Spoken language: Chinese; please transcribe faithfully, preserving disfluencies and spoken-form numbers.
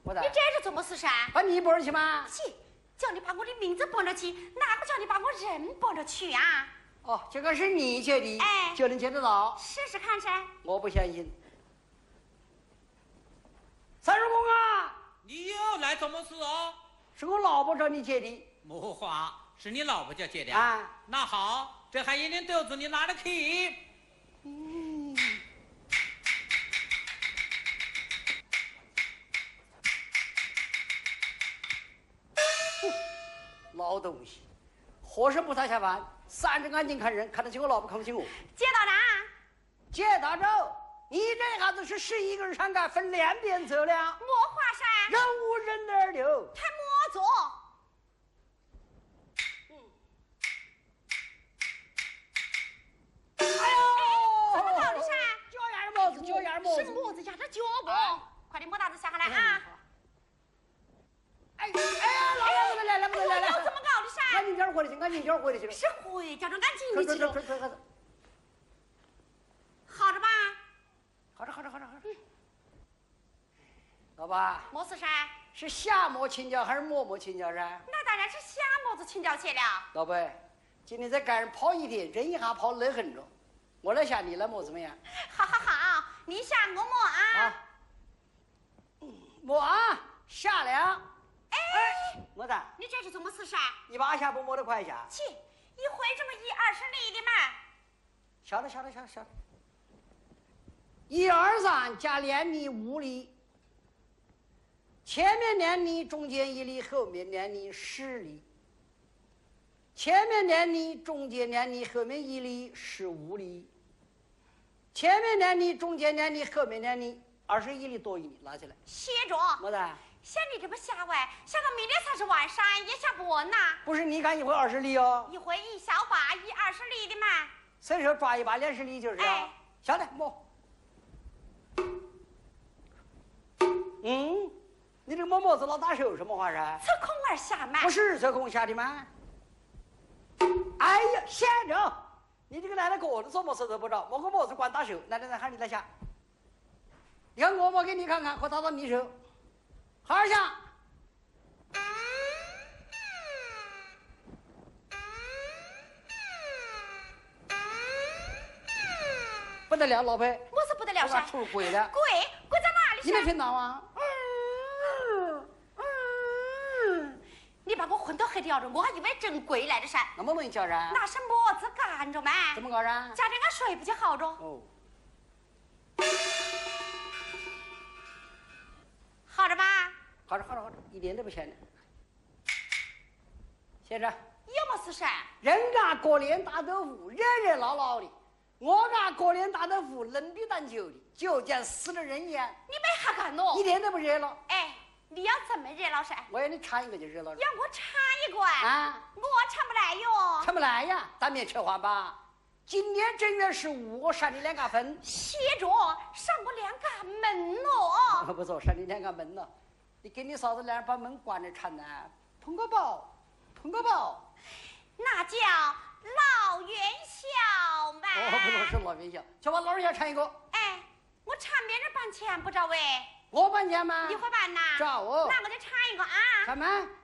我的。 你这是做么事噻？ 把你拨去吗？ 去，叫你把我的名字拨了去，哪个叫你把我人拨了去啊？ 哦，这个是你接的， 哎， 就能接得到？ 试试看噻。 我不相信。三叔公啊， 你又来做么事哦？ 是我老婆找你接的。 没话，是你老婆家接的啊？ 那好，这还一定得罪你拿得去。 嗯。老东西，和珅不太下饭，三只眼睛看人，看得起我老婆，看不起我。 接到哪？ 接到这，你这下子是十一根山杆分两边走了。 没话噻。 人无人儿流， 他没做。 嗯。哎呦！ 怎么搞的噻？ 脚丫子么子？脚丫么子？ 是么子压着脚不？哎、快点，莫大子下下来啊！ 哎哎呀，老爷子来了，来来来！ 怎么搞的噻？ 赶紧点回来去，赶紧点回来去了。 是回叫着赶紧回去了。好着吧？ 好着好着好着好着。老板。 么事噻？ 是夏末请教还是末末请教噻？ 那当然是夏末子请教去了。 老板，今天在街上跑一天，人一下跑累很着。我来吓你了，么怎么样？ 好好好，你吓我么啊？ 啊。摸啊，下了。 哎， 么子？ 你这是做么事噻？ 一把下不摸得快下。 去，一回这么一二十里的嘛。 晓得晓得晓得晓得。一二三加两米五里。前面两里，中间一里，后面两里，十里。前面两里，中间两里，后面一里，十五里。前面两里，中间两里，后面两里，二十一里多一里，拿起来。 歇着。 么子？ 像你这么下完，下到明天才是晚上，也下不完呐。 不是，你看一回二十里哦。 一回一小把，一二十里的嘛。 所以说抓一把两十里就是啊。 哎， 晓得摸。嗯。你这个摸摸子老大手什么话噻？ 测空而下嘛。 不是测空下的吗？哎呀，闲着！你这个来了个人做么事都不着，摸个么子管打手，来来来，喊你来下。你看我摸给你看看，和打到你手，好好下。不得了，老婆。 么是不得了噻？ 出鬼了。 鬼鬼在哪里？ 你没听到吗？ 你把我昏到黑的要着，我还以为真鬼来的噻。 那么容易叫人？ 那是么子干着嘛？ 怎么搞人？ 加点个水不就好着？ 哦。 好着吧？ 好着好着好着，一点都不闲的。先生。 有么事噻？ 人家过年打豆腐，热热闹闹的；我家过年打豆腐，冷比蛋酒的，就像死了人一样。 你没哈干喏？ 一点都不热闹。 哎。你要怎么热闹噻？ 我要你尝一个就热闹了。 让我尝一个啊！ 我尝不来哟。 尝不来呀？当面吃饭吧。今年正月十五，我赏你两个分。 歇着，赏我两个门喽。 不错，赏你两个门了。你跟你嫂子俩人把门关着馋呢，碰个包，碰个包。 那叫老元宵嘛。 哦，不能是老元宵，就把老元宵尝一个。 哎，我尝别人办钱不着喂。 我办钱吗？ 你会办呐？ 找我。 那我就尝一个啊。 什么？